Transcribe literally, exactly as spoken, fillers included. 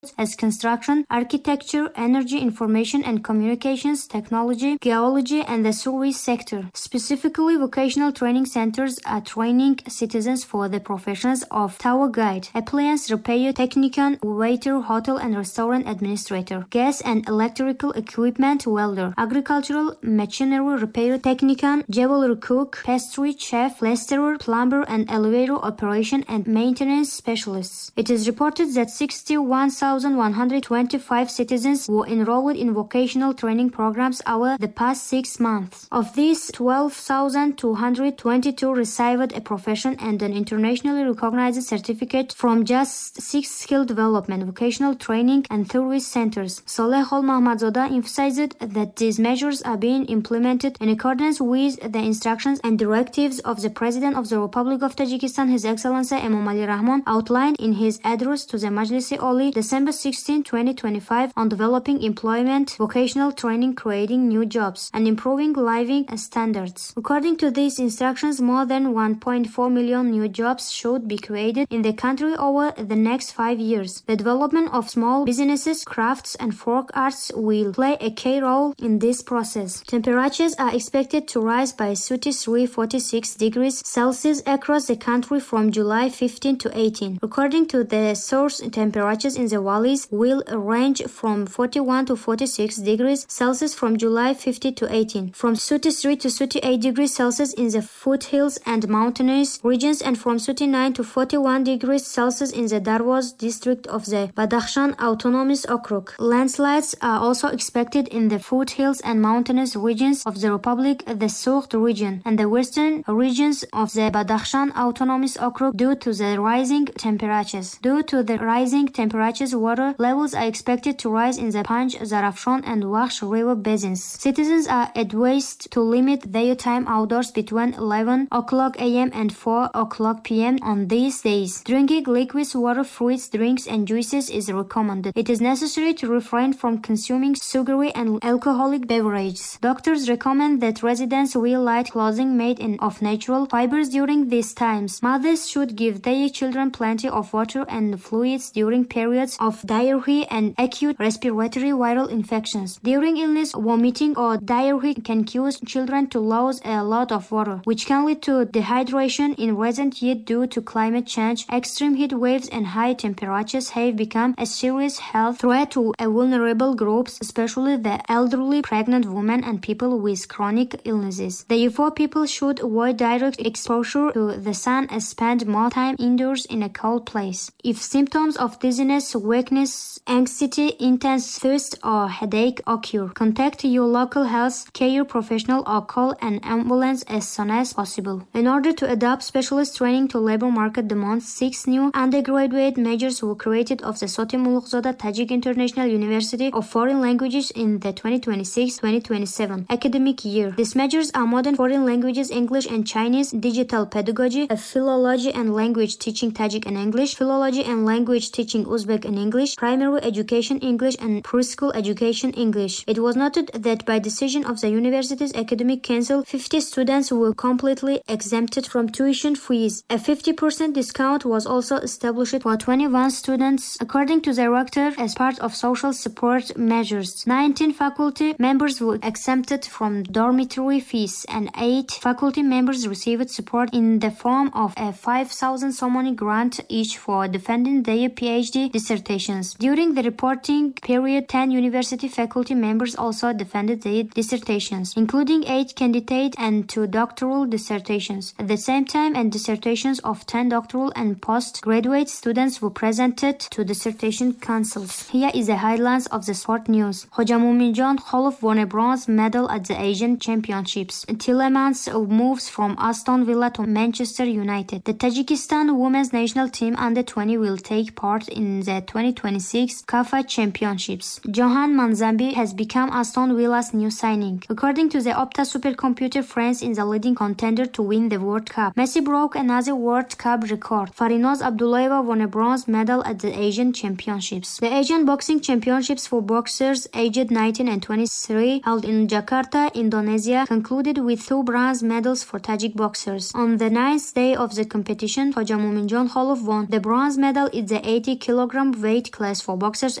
as construction, architecture, energy, information and communications, technology, geology, and the service sector. Specifically, vocational training centers are training citizens for the professions of tour guide, appliance repair technician, waiter, hotel and restaurant administrator, gas and electrical equipment welder, agricultural machinery repair technician, jewelry cook, pastry chef, plasterer, plumber, and elevator operation and maintenance specialists. It is reported that sixty-one thousand one hundred twenty-five citizens were enrolled in vocational training programs over the past six months. Of these, twelve thousand two hundred twenty-two received a profession and an internationally recognized certificate from just six skill development, vocational training, and service centers. Saleh Al-Mahmadzoda emphasized that these measures are being implemented in accordance with the instructions and directives of the President of the Republic of Tajikistan, His Excellency Emomali Rahmon, outlined in his address to the Majlis-e Oli, December sixteenth, twenty twenty-five, on developing employment, vocational training, creating new jobs, and improving living standards. According to these instructions, more than one point four million new jobs should be created in the country over the next five years. The development of small businesses, crafts, and folk arts will play a key role in this process. Temperatures are expected to rise by thirty-three to forty-six degrees Celsius across the country from July fifteenth to eighteenth. According to the source, temperatures in the valleys will range from forty-one to forty-six degrees Celsius from July fifteenth to eighteenth, from thirty-three to thirty-eight degrees Celsius in the foothills and mountainous regions, and from thirty-nine to forty-one degrees Celsius in the Darwoz district of the Badakhshan Autonomous Okrug. Landslides are also expected in the foothills and mountainous regions of the Republic, the Sougd region, and the western regions of the Badakhshan Autonomous Okrug due to the rising temperatures. Due to the rising temperatures, water levels are expected to rise in the Panj, Zarafshan, and Wakhsh river basins. Citizens are advised to limit their time outdoors between eleven o'clock a m and four o'clock p m on these days. Drinking liquids, water, fruits, drinks, and juices is recommended. It is necessary to refrain from consuming sugary and alcoholic beverages. Doctors recommend that residents wear light clothing made in of natural fibers during these times. Mothers should give their children plenty of water and fluids during periods of diarrhea and acute respiratory viral infections. During illness, vomiting or diarrhea can cause children to lose a lot of water, which can lead to dehydration in recent years due to climate change. Extreme heat waves and high temperatures have become a serious health threat to vulnerable groups, especially the elderly, pregnant women, and people with chronic illnesses. Therefore, people should avoid direct exposure to the sun and spend more time indoors in a cold place. If symptoms of dizziness, weakness, anxiety, intense thirst, or headache occur, contact your local health care professional or call an ambulance as soon as possible. In order to adapt specialist training to labor market demands, six new undergraduate majors were created of the Soti Mulukzoda Tajik International University of Foreign Languages in the twenty twenty-six twenty twenty-seven academic year. These majors are modern foreign languages, English and Chinese, digital pedagogy, philology and language teaching Tajik and English, philology and language teaching Uzbek and English, primary education English, and preschool education English. It was noted that by decision of the university's academic council, fifty students were completely exempted from tuition fees. A fifty percent discount was also established for twenty-one students, according to the rector, as part of social support measures. nineteen faculty members were exempted from dormitory fees, and eight faculty members received support in the form of a five thousand somoni grant each for defending their PhD dissertations. During the reporting period, ten university faculty members also defended their dissertations, including eight candidate and two doctoral dissertations. At the same time, and dissertations of ten doctoral and postgraduate students were presented to dissertation councils. Here is the highlights of the sport news. Hoja Muminjon Kholov won a bronze medal at the Asian Championships. Tielemans moves from Aston Villa to Manchester United. The Tajikistan women's national team under twenty will take part in the twenty twenty-six C A F A Championships. Johan Manzambi has become Aston Villa's new signing. According to the Opta supercomputer, France is the leading contender to win the World Cup. Messi broke another World Cup record. Farinoz Abdullaeva won a bronze medal at the Asian Championships. The Asian Boxing Championships for boxers aged nineteen and twenty-three, held in Jakarta, Indonesia, concluded with two bronze medals for Tajik boxers. On the ninth day of the competition, Hoja Muminjon Kholov won the bronze medal in the eighty kilogram weight weight class for boxers